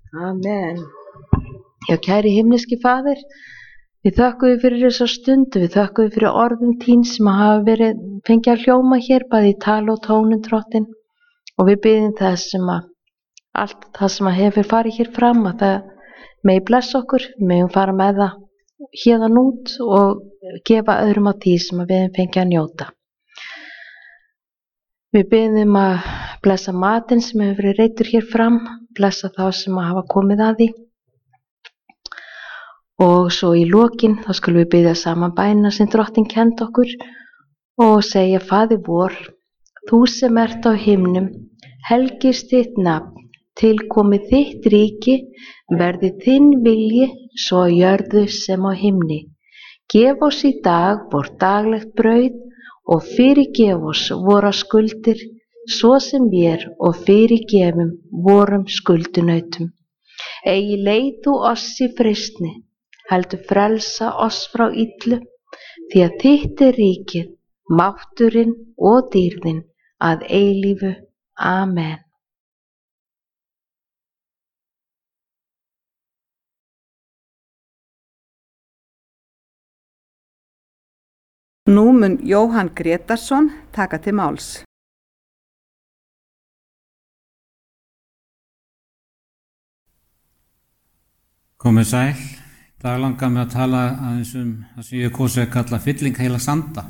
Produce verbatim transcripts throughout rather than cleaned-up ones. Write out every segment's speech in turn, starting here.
Amen. Já, kæri himneski faðir, við þökkum við fyrir þessa stundu, við þökkum við fyrir orðum þín sem hafa verið fengið að hljóma hér, bæði í tali og tónum trottin, og við biðjum þess sem að allt það sem að hefur farið hér fram, að það megi blessa okkur, við megum fara með það héðan út og gefa öðrum á því sem að við hefum fengið að njóta. Við biðjum að blessa matinn sem hefur verið reiddur hér fram, blessa þá sem að hafa komið að því. Og svo í lokin þá skulum við biðja saman bænina sem Drottinn kenndi okkur og segja: Faðir vor, þú sem ert á himnum, helgist þitt nafn, tilkomi þitt ríki, verði þinn vilji svo á jörðu sem á himni. Gef oss í dag vort daglegt brauð og fyrirgef oss vora skuldir, svo sem vér og fyrirgefum vorum skuldunautum. Eigi leið þú oss í freistni, heldur frelsa oss frá illu, því að þitt er ríkið, mátturinn og dýrðin að eilífu. Amen. Nú mun Jóhann Grétarsson taka til máls. Komið sæl. Í dag langar mig að tala aðeins um það sem ég kosið að kalla fylling heila sanda.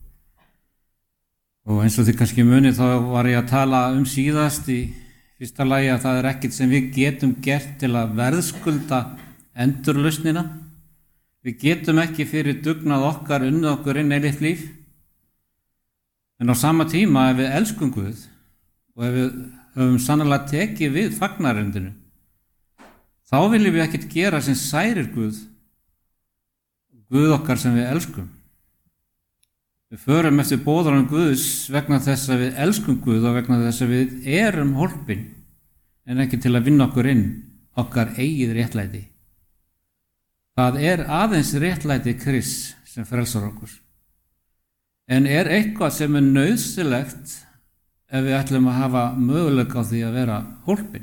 Og eins og þið kannski munið þá var ég að tala um síðast í fyrsta lagi að það er ekkert sem við getum gert til að verðskulda endurlausnina. Við getum ekki fyrir dugnað okkar unnið okkur inn eilíft líf. En á sama tíma ef við elskum Guð og ef við höfum sannarlega tekið við fagnarendinu, þá viljum við ekkert gera sem særir Guð, Guð okkar sem við elskum. Við förum eftir boðorðum Guðs vegna þess að við elskum Guð og vegna þess að við erum hólpin, en ekki til að vinna okkur inn okkar eigið réttlæti. Það er aðeins réttlæti Krists sem frelsar okkur. En er eitthvað sem er nauðsynlegt ef við ætlum að hafa möguleika á því að vera hólpin?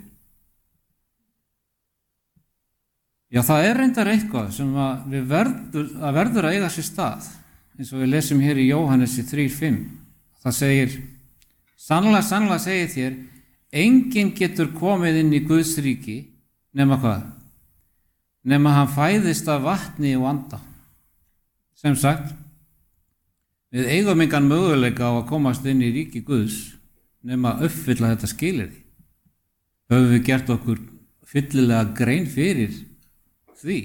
Já, það er reyndar eitthvað sem að við verður að, verður að eiga sér stað, eins og við lesum hér í Jóhannesi þrjú fimm. Það segir: Sannlega, sannlega segið þér, enginn getur komið inn í Guðs ríki nema hvað? Nema hann fæðist af vatni og anda. Sem sagt, við eigum engan möguleika á að komast inn í ríki Guðs nema að uppfylla þetta skilyrði. Höfum við gert okkur fyllilega grein fyrir því?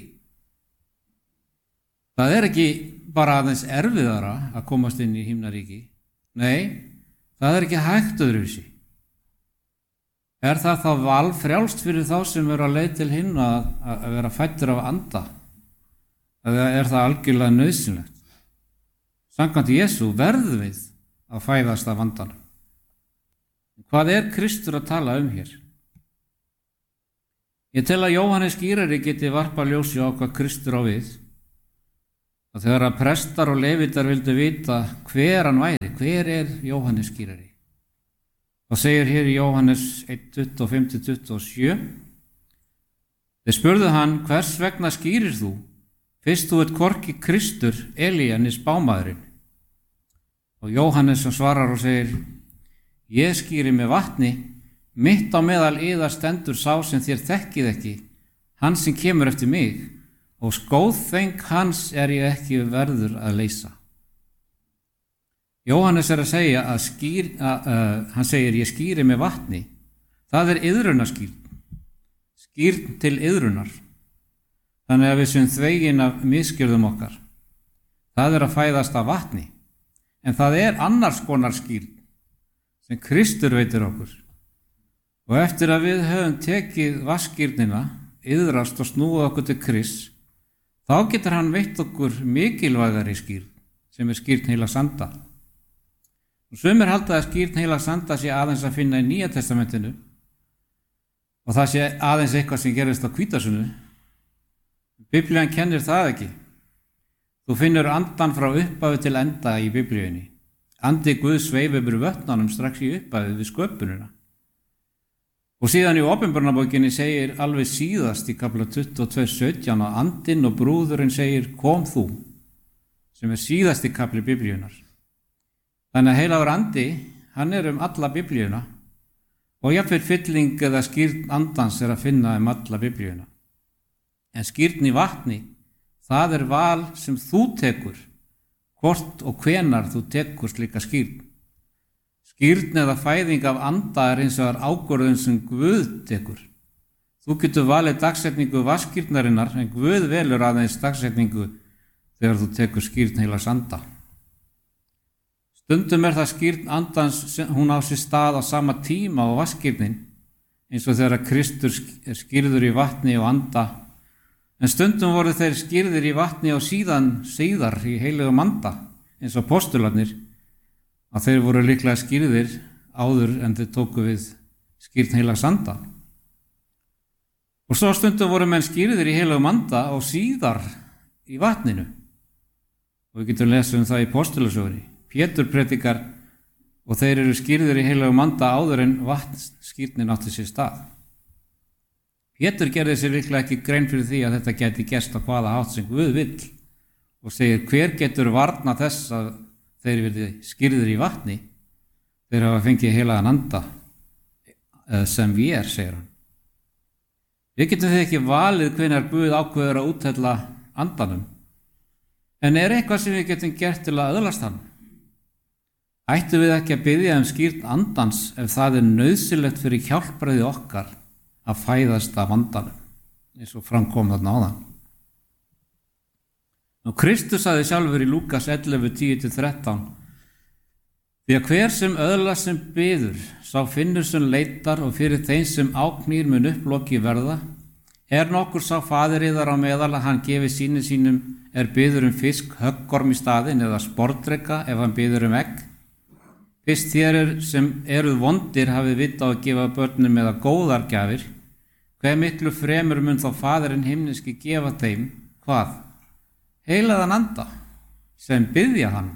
Það er ekki bara aðeins erfiðara að komast inn í himnaríki. Nei, það er ekki hægt öðruvísi. Er það þá valfrjálst fyrir þá sem eru að leið til himna að, að vera fæddir af anda? Eða er það algjörlega nauðsynlegt? Samkvæmt Jesú verðum við að fæðast af andanum. Hvað er Kristur að tala um hér? Ég tel að Jóhannes skýrari geti varpað ljósi á hvað Kristur á við. Og þegar að prestar og levítar vildu vita hver hann væri, hver er Jóhannes skýrari? Og segir hér í Jóhannes eitt tuttugu og fimm til tuttugu og sjö: Þeir spurðu hann: Hvers vegna skýrir þú? Fyrst þú ert hvorki Kristur, Elía né spámaðurinn. Og Jóhannes svarar og segir: Ég skýri með vatni, mitt á meðal yðar stendur sá sem þér þekkið ekki, hann sem kemur eftir mig, og skóðfeng hans er ég ekki verður að leysa. Jóhannes er að segja að skýr, að, uh, hann segir: Ég skýri með vatni. Það er iðrunarskýrn, skýrn til iðrunar. Þannig að við séum þvegin af misgjörðum okkar. Það er að fæðast af vatni, en það er annars konar skýrn sem Kristur veitir okkur. Og eftir að við höfum tekið vatnsskýrnina, iðrast og snúið okkur til Krists, þá getur hann veitt okkur mikilvægari skýrn, sem er skýrn heila sanda. Og sumir halda að skýrn heila sanda sé aðeins að finna í Nýja testamentinu og það sé aðeins eitthvað sem gerist á hvítasunnu. Biblían kennir það ekki. Þú finnur andan frá upphafi til enda í Biblíunni. Andi Guðs sveif yfir vötnunum strax í upphafi við sköpunina. Og síðan í Opinberunarbókinni segir alveg síðast í kafla tuttugu og tvö sautján að andinn og brúðurinn segir kom þú, sem er síðasti kafli Biblíunar. Þannig að heilagur andi, hann er um alla Biblíuna og jafnvel fylling eða skýrn andans er að finna um alla Biblíuna. En skýrn í vatni, það er val sem þú tekur, hvort og hvenar þú tekur slíka skýrn. Skýrn eða fæðing af anda er eins og er ákvörðun sem Guð tekur. Þú getur valið dagsetningu vatnsskýrnarinnar en Guð velur aðeins dagsetningu þegar þú tekur skýrn heilags anda. Stundum er það skýrn andans, hún á sér stað á sama tíma og vatnsskýrnin, eins og þegar Kristur er skýrður í vatni og anda, en stundum voru þeir skýrðir í vatni og síðan síðar í heilugum anda, eins og postularnir, að þeir voru líklega skýrðir áður en þeir tóku við skýrn heilags anda. Og svo stundum voru menn skýrðir í heilugum anda og síðar í vatninu. Og við getum lesið um það í postulasögunni. Pétur predikar og þeir eru skýrðir í heilugum anda áður en vatnsskýrnin átti sér stað. Pétur gerði sér líklega ekki grein fyrir því að þetta gæti gerst á hvaða hátt sem Guð vill og segir hver getur varna þess að þeir verði skýrðir í vatni, þeir hafa fengið heilagan anda sem við er, segir hann. Við getum því ekki valið hvenær Guð ákveður að úthella andanum, en er eitthvað sem við getum gert til að öðlast hann? Ættum við ekki að biðja um skýrn andans ef það er nauðsynlegt fyrir hjálpræði okkar að fæðast af andanum, eins og framkom þarna áðan. Nú Kristus sagði sjálfur í Lúkas ellefu tíu til þrettán: Því að hver sem öðlast sem biður, sá finnur sem leitar og fyrir þeim sem áknýr mun upploki verða. Er nokkur sá faðir yðar á meðal að hann gefi síni sínum er biður um fisk höggorm í staðinn eða sportdreka ef hann biður um egg? Fyrst þér sem eruð vondir hafið vita á að gefa börnum eða góðar gjafir, hve miklu fremur mun þá faðirinn himneski gefa þeim, hvað? Heilagan anda, sem biðja hann.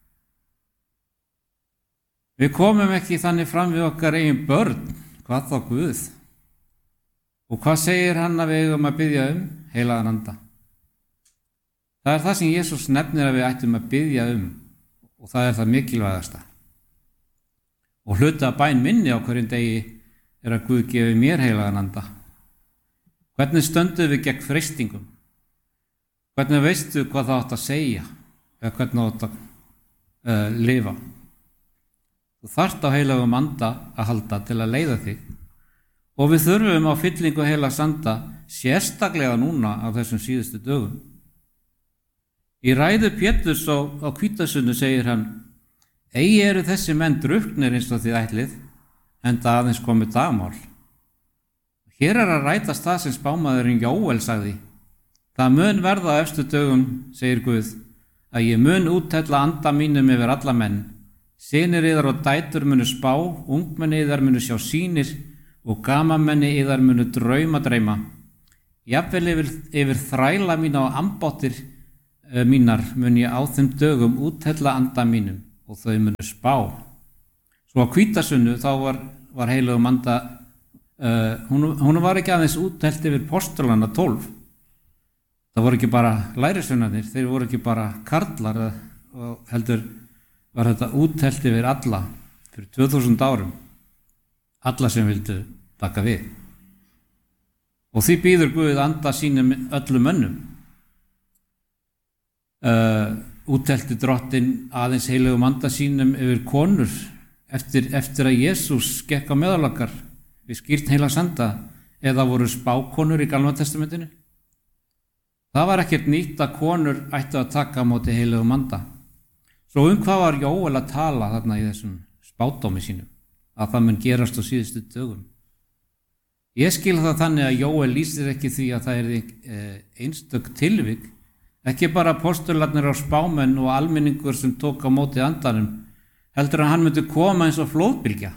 Við komum ekki þannig fram við okkar eigin börn, hvað þá Guð? Og hvað segir hann að við eigum að biðja um? Heilagan anda. Það er það sem Jesús nefnir að við ættum að biðja um og það er það mikilvægasta. Og hluta að bæn minni á hverjum degi er að Guð gefi mér heilagan anda. Hvernig stöndum við gegn freistingum? Hvernig veistu hvað það átt að segja eða hvernig það átt að uh, lifa? Þú þarft á heilagum anda að halda til að leiða þig og við þurfum á fyllingu heilags anda sérstaklega núna á þessum síðustu dögum. Í ræðu Péturs á, á Hvítasunnu segir hann: Eigi eru þessi menn drukknir eins og þið ætlið, enda aðeins komið dagmál. Hér er að rætast það sem spámaðurinn Jóel sagði: Það mun verða á efstu dögum, segir Guð, að ég mun úthella anda mínum yfir alla menn. Synir yðar og dætur munu spá, ungmenni yðar munu sjá sýnir og gamamenni yðar munu drauma dreyma. Jafnvel yfir, yfir þræla mína og ambáttir uh, mínar mun ég á þeim dögum úthella anda mínum og þau munu spá. Svo á Hvítasunnu þá var, var heilagum anda, uh, hún, hún var ekki aðeins úthellt yfir postulana tólf. Það voru ekki bara lærisveinarnir, þeir voru ekki bara karlar, og heldur var þetta úthellt yfir alla fyrir tvö þúsund árum, alla sem vildu taka við. Og því býður Guð anda sínum öllum mönnum. Uh, úthelti drottin aðeins heilagum anda sínum yfir konur eftir, eftir að Jesús gekk á meðal okkar við skýrn heilags anda, eða voru spákonur í Gamla testamentinu. Það var ekkert nýtt að konur ættu að taka á móti heilagum anda. Svo um hvað var Jóel að tala þarna í þessum spádómi sínum, að það mun gerast á síðustu dögum? Ég skil það þannig að Jóel lýsir ekki því að það er einstök tilvik, ekki bara postularnir á spámenn og almenningur sem tók á móti andanum, heldur að hann myndi koma eins og flóðbylgja.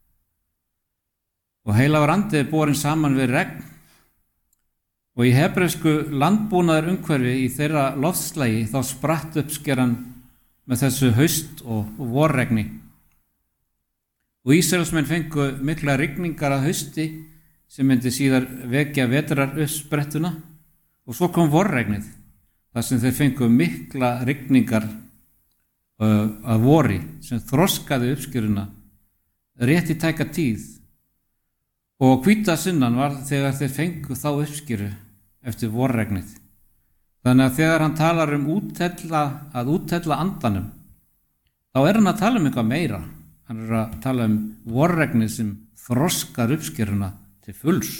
Og heilagur andi er borin saman við regn, og í hebresku landbúnaðar umhverfi í þeirra loftslagi þá spratt uppskeran með þessu haust og, og vorregni. og Ísraelsmenn fengu mikla rigningar að hausti sem myndi síðar vekja vetraruppsprettuna og svo kom vorregnið þar sem þeir fengu mikla rigningar uh, að vori sem þroskaði uppskjöruna rétt í tæka tíð og hvíta sunnan var þegar þeir fengu þá uppskjöru eftir vorregnið. Þannig að þegar hann talar um úttella, að úttella andanum, þá er hann að tala um eitthvað meira. Hann er að tala um vorregnið sem þroskar uppskjöruna til fulls.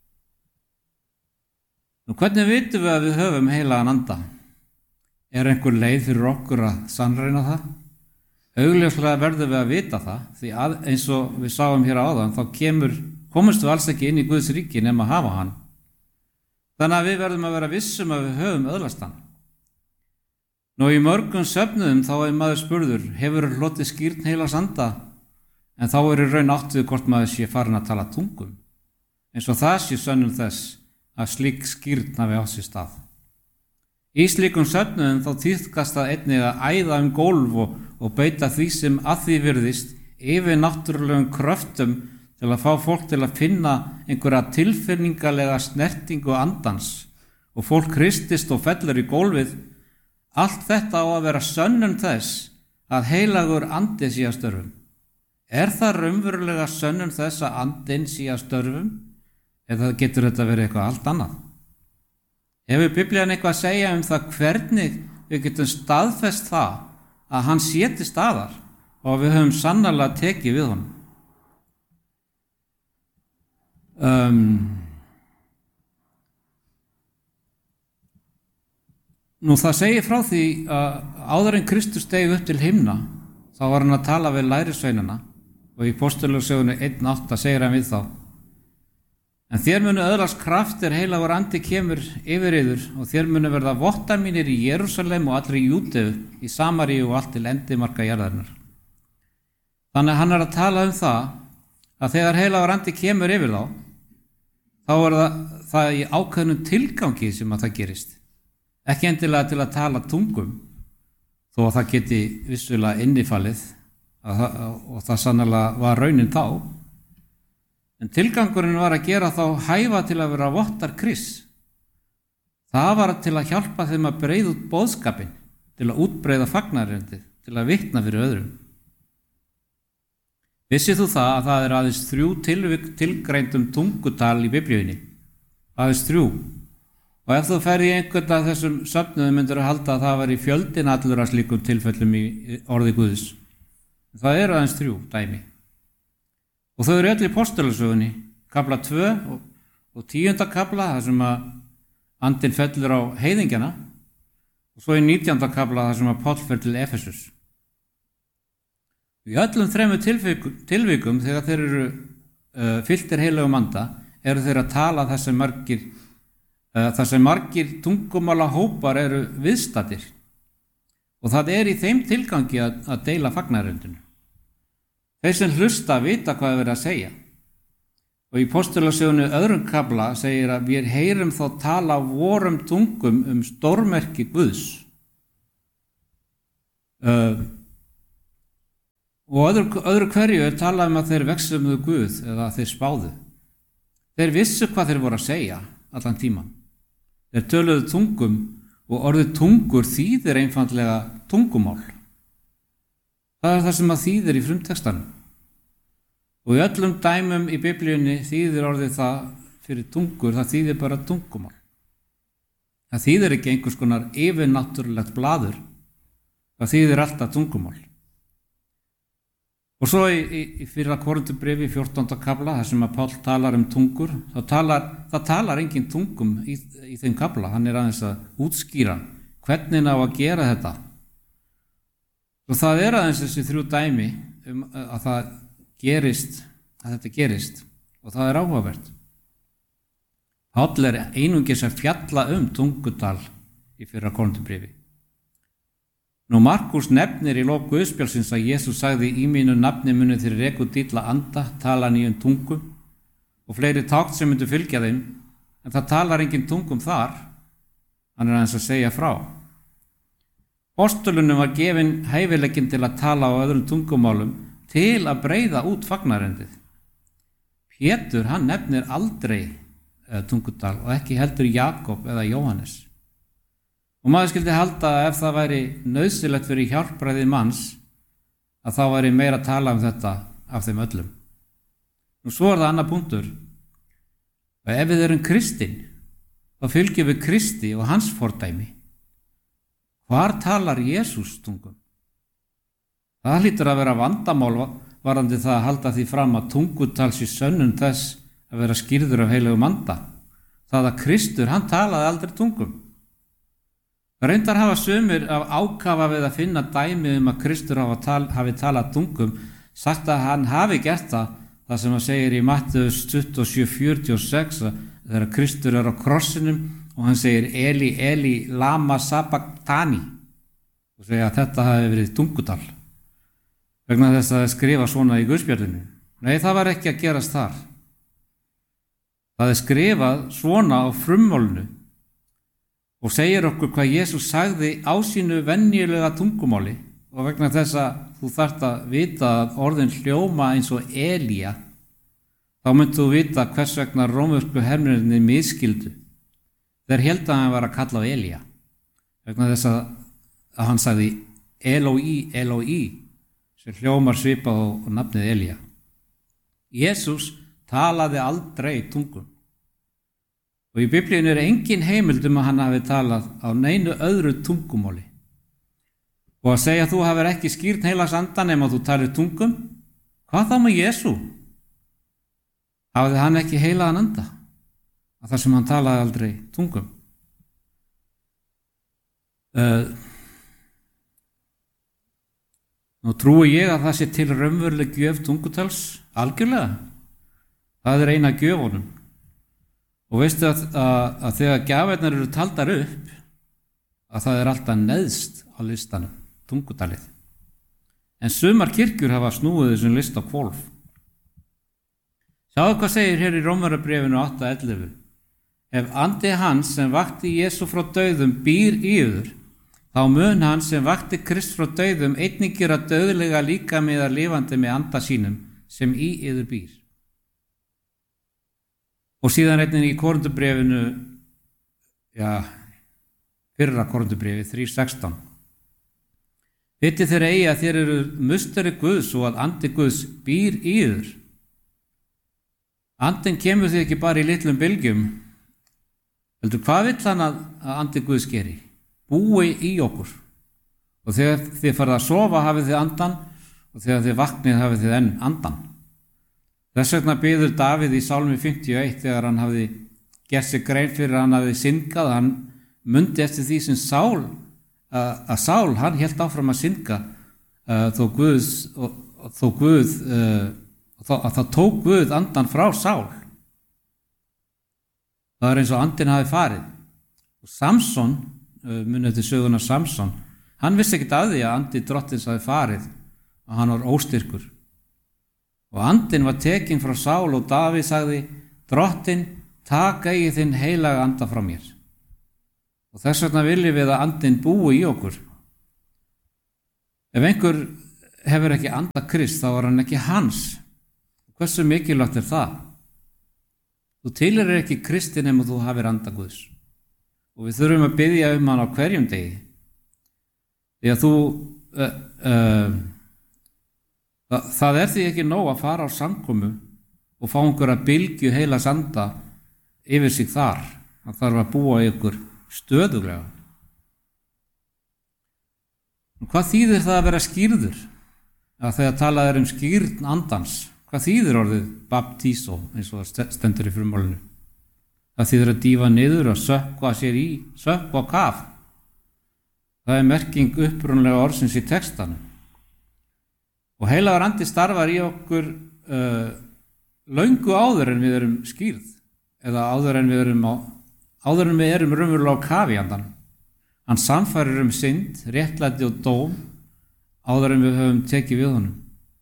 Nú, hvernig vitum við að við höfum heilagan anda? Er einhver leið fyrir okkur að sannreina það? Augljóslega verðum við að vita það, því að eins og við sáum hér áðan, þá kemur, komumst við alls ekki inn í Guðs ríki nema að hafa hann. Þannig að við verðum að vera vissum að við höfum öðlast hann. Nú í mörgum söfnuðum þá er maður spurður, hefur hlotið skýrt heilags anda? En þá er í raun áttuð hvort maður sé farin að tala tungum. Eins og það sé sönnum þess að slík skýrt hafi á sér stað. Í slíkum söfnuðum þá tíðkast það einnig að æða um gólf og, og beita því sem að því virðist yfir náttúrulegum kröftum til að fá fólk til að finna einhverja tilfinningalega snertingu andans og fólk hristist og fellur í gólfið. Allt þetta á að vera sönnun þess að heilagur andi sé að störfum. Er það raunverulega sönnun þess að andinn sé að störfum eða getur þetta verið eitthvað allt annað? Hefur Biblían eitthvað að segja um það hvernig við getum staðfest það að hann sé til staðar og við höfum sannarlega tekið við honum? Um, nú það segir frá því að áður en Kristur steig upp til himna þá var hann að tala við lærisveinana og í Póstulugsögunni einn átta segir hann við þá: En þér munu öðlast kraft er heilagur andi kemur yfir yður og þér munu verða vottar mínir í Jerúsalem og allri Júdeu, í Samaríu og allt til endimarka jarðarinnar. Þannig að hann er að tala um það að þegar heilagur andi kemur yfir þá, þá er það, það í ákveðnum tilgangi sem að það gerist. Ekki endilega til að tala tungum, þó að það geti vissulega innifallið að, og það sannarlega var raunin þá. En tilgangurinn var að gera þá hæfa til að vera vottar Krists. Það var til að hjálpa þeim að breiða út boðskapinn, til að útbreiða fagnaðarerindið, til að vitna fyrir öðrum. Vissið þú það að það er aðeins þrjú tilvik tilgreindum tungutal í Biblíunni? Aðeins þrjú. Og ef þú ferð í einhvern af þessum söfnuðum myndir að halda að það var í fjöldin allur að slíkum tilfellum í orði Guðs. Það er aðeins þrjú dæmi. Og þau eru öll í Póstulugsögunni, kafla tvö og, og tíunda kafla, þar sem að andinn fellur á heiðingjana, og svo í nítjánda kafla, þar sem að Páll fer til Efesus. Í öllum þremur tilvikum, tilvikum þegar þeir eru uh, fylltir heilagum anda, eru þeir að tala þar sem margir, uh, þar sem margir tungumála hópar eru viðstaddir. Og það er í þeim tilgangi að, að deila fagnaðarerindinu. Þeir sem hlusta vita hvað er verið að segja. Og í Póstulugsögunni öðrum kafla segir að við heyrum þá tala vorum tungum um stórmerki Guðs. Uh, og öðru, öðru hverju er talað um að þeir vexluðu Guð eða að þeir spáðu. Þeir vissu hvað þeir voru að segja allan tíman. Þeir töluðu tungum og orðið tungur þýðir einfaldlega tungumál. Það er það sem að þýðir í frumtextanum. Og í öllum dæmum í Biblíunni þýðir orðið það fyrir tungur, það þýðir bara tungumál. Það þýðir ekki einhvers konar yfirnáttúrulegt blaður. Það þýðir alltaf tungumál. Og svo í, í, í fyrra Korinthubréfi fjórtánda kafla, þar sem að Páll talar um tungur, þá talar, það talar engin tungum í, í þeim kafla. Hann er aðeins að útskýra hvernig á að gera þetta. Og það er aðeins þessi þrjú dæmi um að það gerist, að þetta gerist og það er áhugavert. Páll er einungis að fjalla um tungutal í fyrra Korinthubréfi. Nú Markús nefnir í lok Guðspjallsins að Jesús sagði í mínu nafni munu þeir reku út illa anda, tala nýjum tungum og fleiri tákn sem myndu fylgja þeim, en það talar engin tungum þar. Hann er aðeins að segja frá. Postulunum var gefin hæfileikin til að tala á öðrum tungumálum til að breiða út fagnarendið. Pétur, hann nefnir aldrei uh, Tungudal og ekki heldur Jakob eða Jóhannes. Og maður skildi halda að ef það væri nauðsynlegt fyrir hjálpræði manns að þá væri meira að tala um þetta af þeim öllum. Nú svo er það annar punktur. Og ef við erum kristin, þá fylgjum við Kristi og hans fordæmi. Hvar talar Jesús tungum? Það hlýtur að vera vandamál varðandi það að halda því fram að tungutal sé sönnun þess að vera skýrður af heilögum anda. Það að Kristur, hann talaði aldrei tungum. Reyndar hafa sumir af ákafa við að finna dæmi um að Kristur hafi, tal, hafi talað tungum, sagt að hann hafi gert það, það sem að segir í Mattheus tuttugu og sjö fjörutíu og sex þegar Kristur er á krossinum og hann segir Eli, Eli, lama sabachthani og segja að þetta hafi verið tungutal vegna þess að skrifa svona í Guðspjallinu. Nei, það var ekki að gerast þar. Það er skrifað svona á frummálinu og segir okkur hvað Jesús sagði á sínu venjulega tungumáli og vegna þess að þú þarft að vita að orðin hljóma eins og Elía, þá myndu þú vita hvers vegna rómversku hermennirnir misskildu. Þeir héldu að hann var að kalla á Elía, vegna þess að, að hann sagði Eloi, Eloi, sem hljómar svipað á, á nafnið Elía. Jesús talaði aldrei tungum. Og í Biblíunni er engin heimild um að hann hafi talað á neinu öðru tungumáli. Og að segja að þú hafir ekki skýrt heilags anda nema þú talir tungum, hvað þá með Jesú? Hafði hann ekki heilagan anda? Að þar sem hann talaði aldrei tungum. Uh, nú trúi ég að það sé til raunveruleg gjöf tungutals, algjörlega. Það er eina gjöfunum. Og veistu að, að, að þegar gjafirnar eru taldar upp, að það er alltaf neðst á listanum, tungudalið. En sumar kirkjur hafa snúið þessum list á hvolf. Sjáðu hvað segir hér í Rómverjabréfinu átta ellefu. Ef andi hans sem vakti Jesú frá dauðum býr í yður, þá mun hann sem vakti Krist frá dauðum einnig gera dauðlega líka með að lifandi með anda sínum sem í yður býr. Og síðan einnig í Korinthubréfinu, já, fyrra Korinthubréfi þrjú sextán. Vitið þeir eigi að þér eru musteri Guðs og að andi Guðs býr í yður. Andin kemur því ekki bara í litlum bylgjum. Heldur, hvað vill hann að, að andi Guðs geri? Búi í okkur. Og þegar þið farið að sofa hafið þið andan og þegar þið vaknið hafið þið enn andan. Þess vegna biður Davíð í Sálmi fimmtíu og eitt þegar hann hafði gert sig grein fyrir að hann hafði syndgað, hann mundi eftir því sem Sál, að, að Sál, hann hélt áfram að syndga uh, þó Guðs, og, og þó Guð, uh, þó, að það tók Guð andan frá Sál. Það er eins og andin hafi farið. Og Samson, uh, munið eftir söguna Samson, hann vissi ekkert af því að andi drottins hafi farið og hann var óstyrkur. Og andin var tekin frá Sál og Davíð sagði, drottin, taka í þinn heilaga anda frá mér. Og þess vegna viljum við að andin búi í okkur. Ef einhver hefur ekki anda Krist, þá er hann ekki hans. Hversu mikilvægt er það? Þú tilheyrir ekki Kristi nema þú hafir anda Guðs. Og við þurfum að biðja um hann á hverjum degi. Því að þú... Uh, uh, Það, það er því ekki nóg að fara á samkomu og fá einhverja bylgju heilags anda yfir sig þar. Það þarf að búa í ykkur stöðuglega. Hvað þýðir það að vera skýrður? Að þegar talað er um skýrn andans, hvað þýðir orðið baptísó eins og það stendur í frummálinu? Það þýðir að dýfa niður og sökkva sér í, sökkva á kaf. Það er merking upprunlega orðsins í textanum. Og heilagur andi starfar í okkur uh, löngu áður en við erum skýrð eða áður en við erum á, áður en við erum raunverulega á kafi andan. Hann sannfærir um synd, réttlæti og dóm áður en við höfum tekið við honum.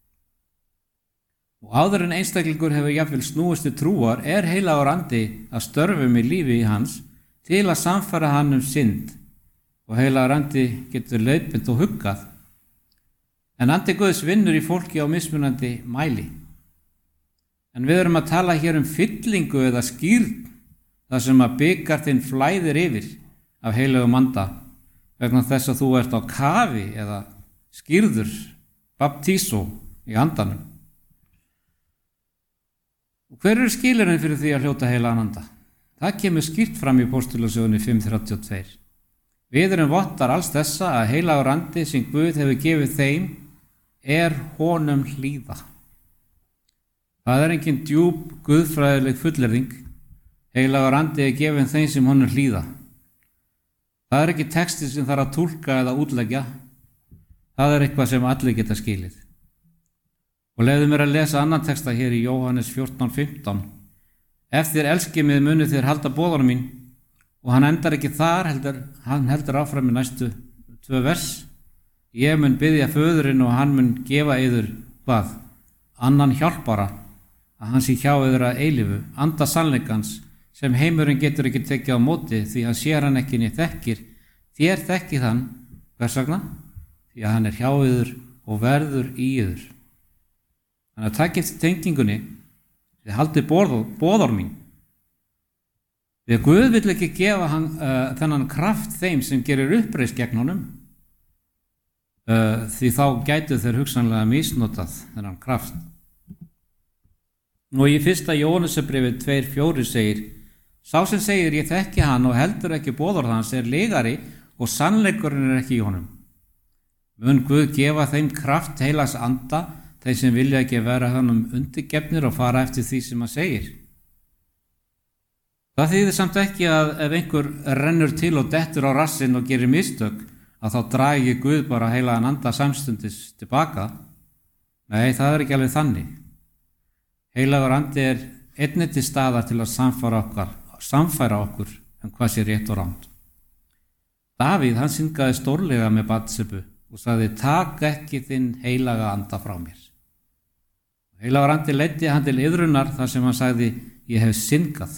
Og áður en einstaklingur hefur jafnvel snúist til trúar er heilagur andi að störfum í lífi í hans til að sannfæra hann um synd og heilagur andi getur leiðbeint og huggað. En andi Guðs vinnur í fólki á mismunandi mæli. En við erum að tala hér um fyllingu eða skírn, þar sem að bikartinn flæðir yfir af heilögum anda vegna þess að þú ert á kafi eða skírður, baptísó í andanum. Og hver eru skilyrðin fyrir því að hljóta heilagan anda? Það kemur skýrt fram í Póstulasögunni fimm þrjátíu og tvö. Við erum vottar alls þessa að heilagur andi sem Guð hefur gefið þeim er honum hlýða. Það er engin djúp guðfræðileg fullyrðing. Heilagur andi er gefinn þeim sem honum hlýða. Það er ekki texti sem þarf að túlka eða útleggja. Það er eitthvað sem allir geta skilið. Og leyfðu mér að lesa annan texta hér í Jóhannes fjórtán fimmtán. Ef þér elskið mig munu þér halda boðunum mín. Og hann endar ekki þar, heldur, hann heldur áfram í næstu tvö vers. Ég mun biðja föðurinn og hann mun gefa yður hvað? Annan hjálpara, að hann sé hjá yður að eilífu, anda sannleikans, sem heimurinn getur ekki tekið á móti því hann sér hann ekki niður þekkir. Þér þekkið hann, hvers vegna? Því að hann er hjá yður og verður í yður. Þannig að takk eftir tengingunni, þið haldið boðor mín. Því að Guð vill ekki gefa hann, uh, þennan kraft þeim sem gerir uppreist gegn honum, uh, því þá gætu þeir hugsanlega misnotað þennan kraft. Og í fyrsta Jóhannesarbréfi tvö fjögur segir, sá sem segir ég þekki hann og heldur ekki boðorð hans er lygari og sannleikurinn er ekki í honum. Mun Guð gefa þeim kraft heilags anda, þeir sem vilja ekki vera honum undirgefnir og fara eftir því sem hann segir. Það þýðir samt ekki að ef einhver rennur til og dettur á rassinn og gerir mistök, að þá dragi Guð bara heilagan anda samstundis tilbaka. Nei, það er ekki alveg þannig. Heilagur andi er einnig til staðar til að samfæra okkur, samfæra okkur um hvað sé rétt og rangt. Davíð, hann syngaði stórlega með Batsebu og sagði, tak ekki þinn heilaga anda frá mér. Heilagur andi leiddi hann til iðrunar þar sem hann sagði, ég hef syngað.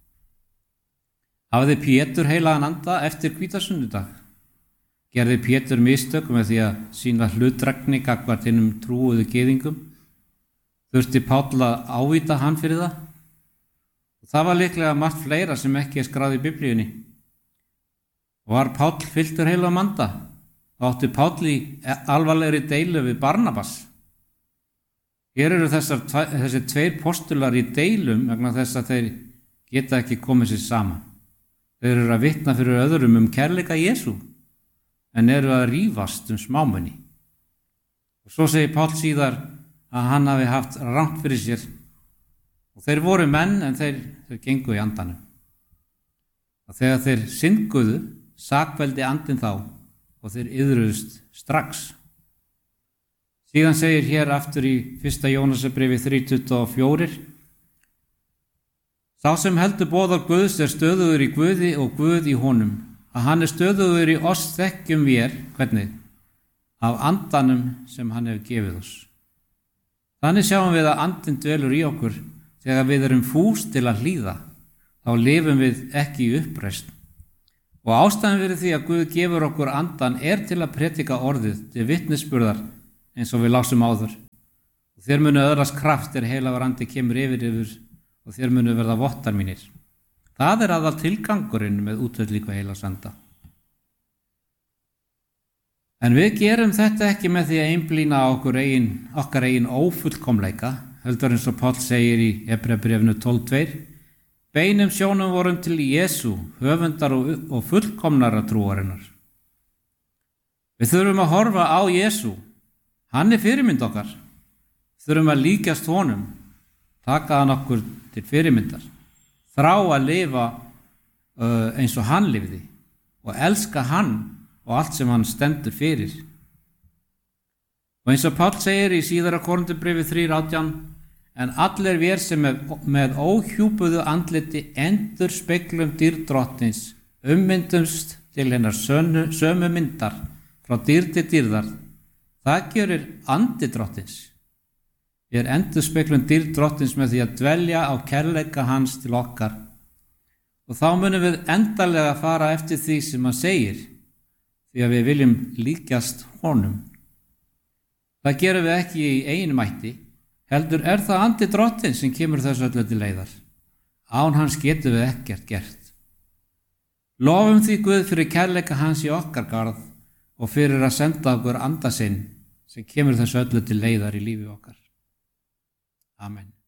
Hafði Pétur heilagan anda eftir hvítasunnudag? Gerði Pétur mistök með því að sína hlutdrægni gagnvart hinum trúuðu gyðingum? Þurfti Páll að ávíta hann fyrir það? Og það var líklega margt fleira sem ekki er skráð í Biblíunni. Var Páll fylltur heilagum anda? Átti Páll í alvarlegri deilu við Barnabas? Hér eru þessar, þessir tveir postular í deilum vegna þess að þeir geta ekki komið sér saman. Þeir eru að vitna fyrir öðrum um kærleika Jesú, en eru að rífast um smámuni. Og svo segir Páll síðar að hann hafi haft rangt fyrir sér og þeir voru menn en þeir, þeir gengu í andanum. Og þegar þeir synguðu, sakveldi andinn þá og þeir iðruðust strax. Síðan segir hér aftur í fyrsta Jóhannesarbréfi þrjú tuttugu og fjögur, sá sem heldur boðorð Guðs er stöðugur í Guði og Guð í honum, að hann er stöðugur í oss þekkjum vér, hvernig? Af andanum sem hann hefur gefið oss. Þannig sjáum við að andinn dvelur í okkur þegar við erum fús til að hlýða, þá lifum við ekki í uppreisn. Og ástæðan fyrir því að Guð gefur okkur andan er til að predika orðið til vitnisburðar eins og við lásum áður. Og þér munu öðrast kraft er heilagur andi kemur yfir yfir og þér munu verða vottar mínir. Það er aðal tilgangurinn með útvöldlíku heilags anda. En við gerum þetta ekki með því að einblína á okkur eigin, okkar eigin ófullkomleika, heldur eins og Páll segir í Hebreabréfinu tólf tvö, beinum sjónum vorum til Jesú, höfundar og, og fullkomnara trúarinnar. Við þurfum að horfa á Jesú, hann er fyrirmynd okkar, þurfum að líkjast honum, taka hann okkur til fyrirmyndar, þrá að lifa uh, eins og hann lifði og elska hann og allt sem hann stendur fyrir. Og eins og Páll segir í síðara Korinthubréfi þrjú átján, en allir vér sem með, með óhjúpuðu andliti endur speglum dýrdrottins, ummyndumst til hennar sönu, sömu myndar frá dýr til dýrðar, það gerir andi drottins. Við er endur speglum dýrdrottins með því að dvelja á kærleika hans til okkar. Og þá munum við endanlega fara eftir því sem hann segir, því að við viljum líkjast honum. Það gerum við ekki í eigin mætti, heldur er það andi Drottins sem kemur þessu öllu til leiðar. Án hans getum við ekkert gert. Lofum því Guð fyrir kærleika hans í okkar garð og fyrir að senda okkur anda sinn sem kemur þessu öllu til leiðar í lífi okkar. Amen.